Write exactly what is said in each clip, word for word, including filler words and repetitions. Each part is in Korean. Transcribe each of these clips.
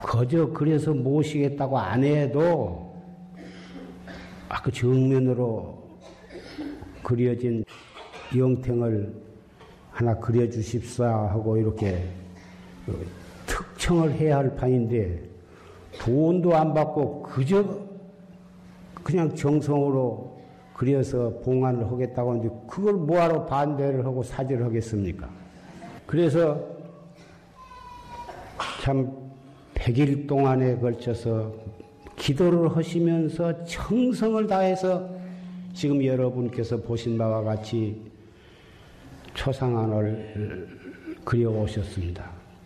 거저 그래서 모시겠다고 안 해도 아, 그 정면으로 그려진 영탱을 하나 그려주십사 하고 이렇게 특청을 해야 할 판인데 돈도 안 받고 그저 그냥 정성으로 그려서 봉안을 하겠다고 하는데 그걸 뭐하러 반대를 하고 사죄를 하겠습니까? 그래서 참 백 일 동안에 걸쳐서 기도를 하시면서 정성을 다해서 지금 여러분께서 보신 바와 같이 초상안을 그려오셨습니다.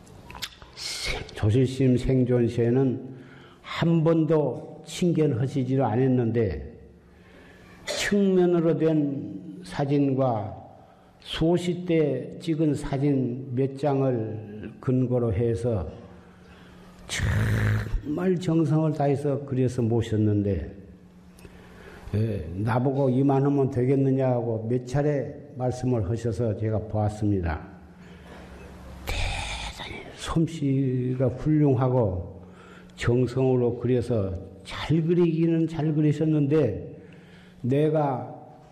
조실스님 생존 시에는 한 번도 칭견하시지를 않았는데 측면으로 된 사진과 소시 때 찍은 사진 몇 장을 근거로 해서 정말 정성을 다해서 그려서 모셨는데 예, 나보고 이만하면 되겠느냐고 몇 차례 말씀을 하셔서 제가 보았습니다. 대단히 솜씨가 훌륭하고 정성으로 그려서 잘 그리기는 잘 그리셨는데 내가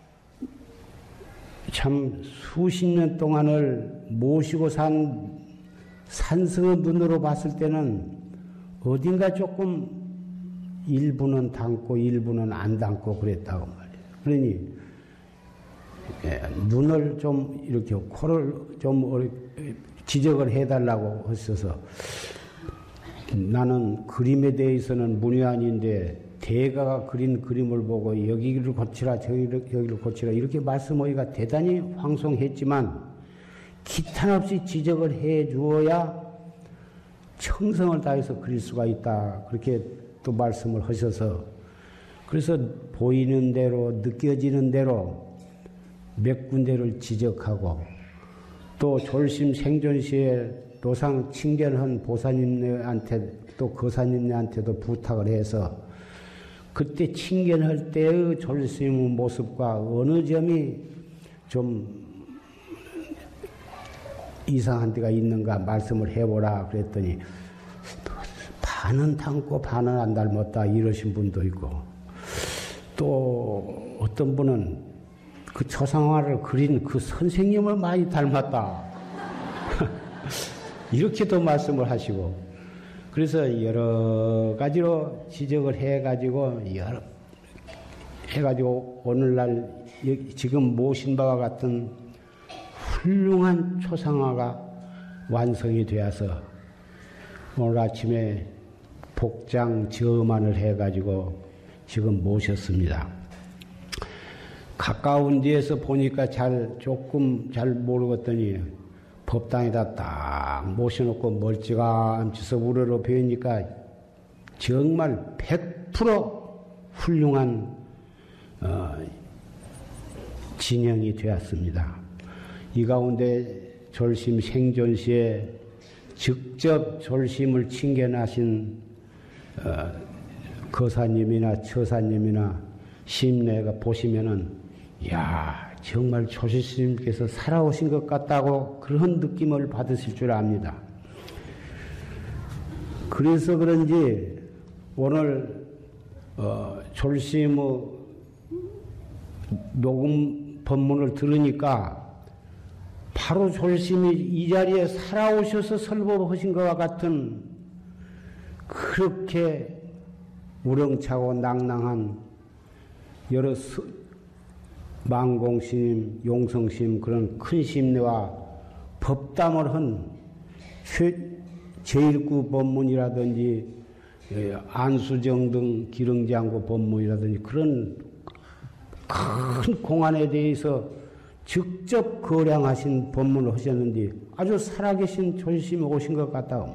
참 수십 년 동안을 모시고 산 산성의 눈으로 봤을 때는 어딘가 조금 일부는 담고 일부는 안 담고 그랬다고 말이에요. 그러니 예, 눈을 좀 이렇게 코를 좀 지적을 해달라고 했어서 나는 그림에 대해서는 문외한인데 대가가 그린 그림을 보고 여기를 고치라 저기를 여기를 고치라 이렇게 말씀하기가 대단히 황송했지만 기탄 없이 지적을 해 주어야 청성을 다해서 그릴 수가 있다. 그렇게 또 말씀을 하셔서 그래서 보이는 대로 느껴지는 대로 몇 군데를 지적하고 또 졸심 생존 시에 노상 칭견한 보살님네한테 또 거사님네한테도 부탁을 해서 그때 칭견할 때의 졸심의 모습과 어느 점이 좀 이상한 데가 있는가 말씀을 해보라 그랬더니 반은 닮고 반은 안 닮았다 이러신 분도 있고 또 어떤 분은 그 초상화를 그린 그 선생님을 많이 닮았다 이렇게도 말씀을 하시고 그래서 여러 가지로 지적을 해가지고 여러 해가지고 오늘날 지금 모신 바와 같은 훌륭한 초상화가 완성이 되어서 오늘 아침에 복장 저만을 해가지고 지금 모셨습니다. 가까운 데에서 보니까 잘 조금 잘 모르겠더니 법당에다 딱 모셔놓고 멀찌감치서 우러러 배우니까 정말 백 퍼센트 훌륭한 어, 진영이 되었습니다. 이 가운데 졸심 생존 시에 직접 졸심을 칭견하신 어, 거사님이나 처사님이나 심내가 보시면은 야 정말 조실스님께서 살아오신 것 같다고 그런 느낌을 받으실 줄 압니다. 그래서 그런지 오늘 어, 졸심의 녹음 법문을 들으니까 바로 졸심이 이 자리에 살아오셔서 설법하신 것과 같은 그렇게 우렁차고 낭낭한 여러 수, 망공심, 용성심 그런 큰 심내와 법담을 한 제일구 법문이라든지 안수정 등 기릉장구 법문이라든지 그런 큰 공안에 대해서 직접 거량하신 법문을 하셨는데 아주 살아계신 졸심이 오신 것 같다.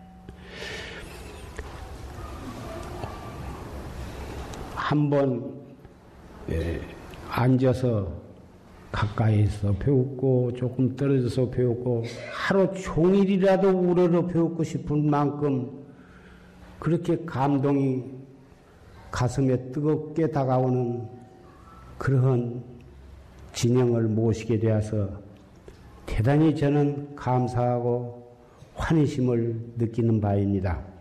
한번 예, 앉아서 가까이서 배웠고 조금 떨어져서 배웠고 하루 종일이라도 우러러 배우고 싶은 만큼 그렇게 감동이 가슴에 뜨겁게 다가오는 그러한 진영을 모시게 되어서 대단히 저는 감사하고 환희심을 느끼는 바입니다.